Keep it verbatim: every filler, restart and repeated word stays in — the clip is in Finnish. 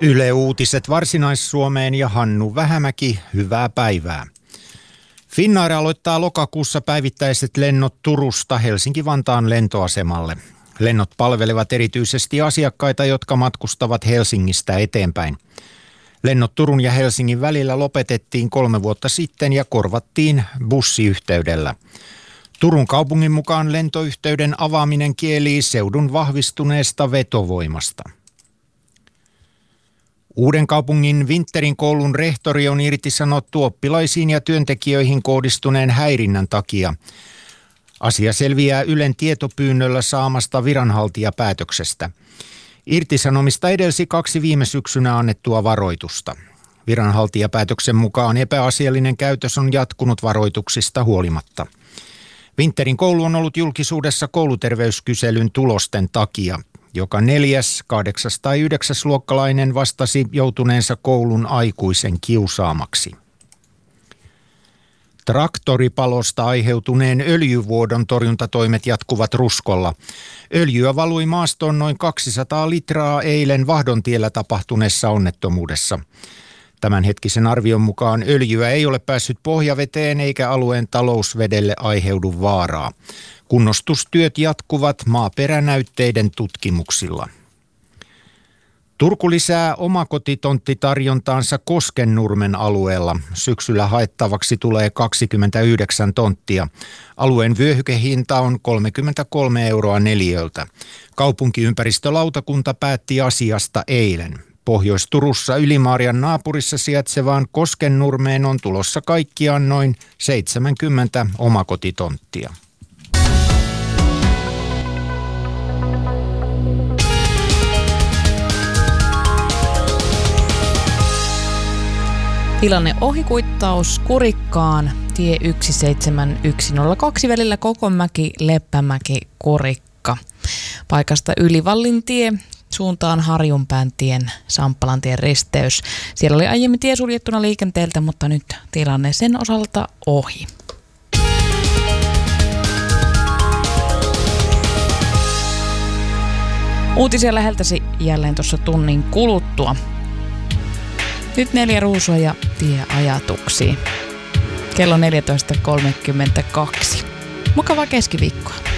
Yle Uutiset Varsinais-Suomeen ja Hannu Vähämäki, hyvää päivää. Finnair aloittaa lokakuussa päivittäiset lennot Turusta Helsinki-Vantaan lentoasemalle. Lennot palvelevat erityisesti asiakkaita, jotka matkustavat Helsingistä eteenpäin. Lennot Turun ja Helsingin välillä lopetettiin kolme vuotta sitten ja korvattiin bussiyhteydellä. Turun kaupungin mukaan lentoyhteyden avaaminen kielii seudun vahvistuneesta vetovoimasta. Uudenkaupungin Vintterin koulun rehtori on irtisanottu oppilaisiin ja työntekijöihin kohdistuneen häirinnän takia. Asia selviää Ylen tietopyynnöllä saamasta viranhaltijapäätöksestä. Irtisanomista edelsi kaksi viime syksynä annettua varoitusta. Viranhaltijapäätöksen mukaan epäasiallinen käytös on jatkunut varoituksista huolimatta. Vintterin koulu on ollut julkisuudessa kouluterveyskyselyn tulosten takia. Joka neljäs, kahdeksas tai yhdeksäs luokkalainen vastasi joutuneensa koulun aikuisen kiusaamaksi. Traktoripalosta aiheutuneen öljyvuodon torjuntatoimet jatkuvat Ruskolla. Öljyä valui maastoon noin kaksisataa litraa eilen Vahdontiellä tapahtuneessa onnettomuudessa. Tämänhetkisen arvion mukaan öljyä ei ole päässyt pohjaveteen eikä alueen talousvedelle aiheudu vaaraa. Kunnostustyöt jatkuvat maaperänäytteiden tutkimuksilla. Turku lisää omakotitonttitarjontaansa Koskennurmen alueella. Syksyllä haettavaksi tulee kaksikymmentäyhdeksän tonttia. Alueen vyöhykehinta on kolmekymmentäkolme euroa neliöltä. Kaupunkiympäristölautakunta päätti asiasta eilen. Pohjois-Turussa Ylimaarian naapurissa sijaitsevaan Koskennurmeen on tulossa kaikkiaan noin seitsemänkymmentä omakotitonttia. Tilanne ohikuittaus Kurikkaan tie yksi seitsemän yksi nolla kaksi välillä Kokonmäki, Leppämäki, Kurikka. Paikasta Ylivallin-tie suuntaan Harjunpääntien, Samppalantien risteys. Siellä oli aiemmin tie suljettuna liikenteeltä, mutta nyt tilanne sen osalta ohi. Uutisia läheltäsi jälleen tuossa tunnin kuluttua. Nyt neljä ruusua ja tie ajatuksiin. Kello neljätoista kolmekymmentäkaksi. Mukavaa keskiviikkoa.